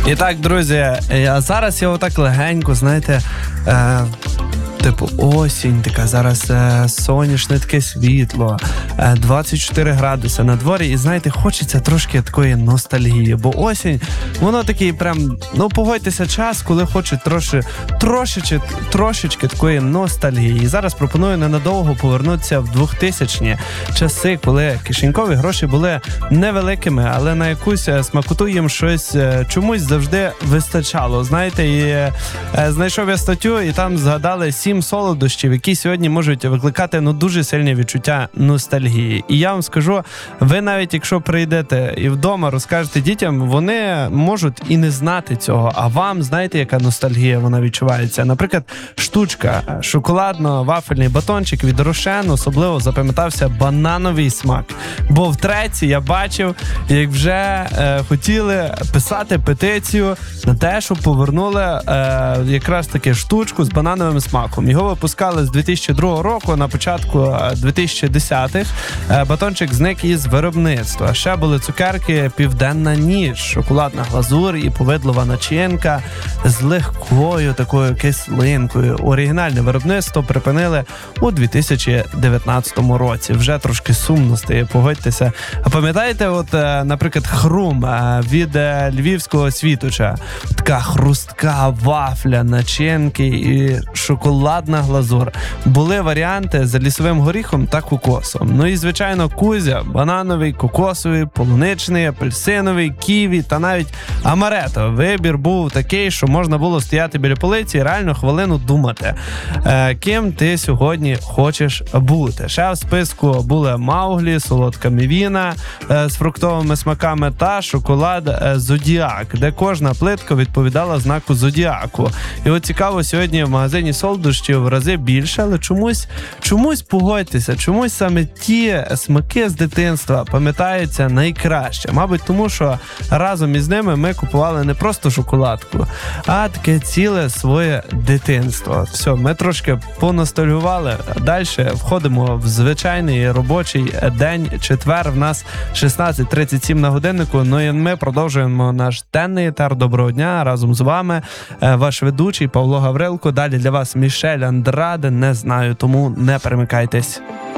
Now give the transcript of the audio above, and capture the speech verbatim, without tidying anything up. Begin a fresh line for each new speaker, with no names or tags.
І так, друзі, а зараз я отак легенько, знаєте, е, типу осінь така, зараз е, сонячне таке світло, е, двадцять чотири градуси на дворі, і знаєте, хочеться трошки такої ностальгії, бо осінь, воно такий прям, ну погодьтеся, час, коли хочуть трошки, трошечки, трошечки такої ностальгії. І зараз пропоную ненадовго повернутися в двохтисячні часи, коли кишенькові гроші були невеликими, але на якусь смакоту їм щось чомусь завжди вистачало. Знаєте, і е, знайшов я статтю, і там згадали сім солодощів, які сьогодні можуть викликати ну дуже сильне відчуття ностальгії. І я вам скажу, ви навіть якщо прийдете і вдома розкажете дітям, вони можуть і не знати цього, а вам, знаєте, яка ностальгія вона відчувається. Наприклад, штучка, шоколадно-вафельний батончик від Рошен, особливо запам'ятався банановий смак. Бо втретє я бачив, як вже е, хотіли писати петицію на те, щоб повернули е, якраз таки штучку з банановим смаком. Його випускали з дві тисячі другого року, на початку дві тисячі десятих. Е, батончик зник із виробництва. Ще були цукерки «Південна ніч», шоколадна глазур і повидлова начинка з легкою такою кислинкою. Оригінальне виробництво припинили у дві тисячі дев'ятнадцятому році. Вже трошки сумно стає, погодьтеся. А пам'ятаєте, от, наприклад, хрум від львівського Світоча? Така хрустка вафля, начинки і шоколадна глазур. Були варіанти з лісовим горіхом та кокосом. Ну і, звичайно, кузя, банановий, кокосовий, полуничний, апельсиновий, ківі та навіть амарето. Вибір був такий, що можна було стояти біля полиці і реально хвилину думати, е, ким ти сьогодні хочеш бути. Ще в списку були Мауглі, солодка мівіна е, з фруктовими смаками та шоколад е, Зодіак, де кожна плитка відповідала знаку Зодіаку. І от цікаво, сьогодні в магазині солодощів в рази більше, але чомусь, чомусь погодьтеся, чомусь саме ті смаки з дитинства пам'ятаються найкраще. Мабуть, тому що разом із ними ми купували не просто шоколадку, а таке ціле своє дитинство. Все, ми трошки поностальгували. Далі входимо в звичайний робочий день. Четвер, в нас шістнадцять тридцять сім на годиннику. Ну і ми продовжуємо наш денний етер. Доброго дня, разом з вами ваш ведучий Павло Гаврилко. Далі для вас Мішель Андраде, не знаю, тому не перемикайтесь.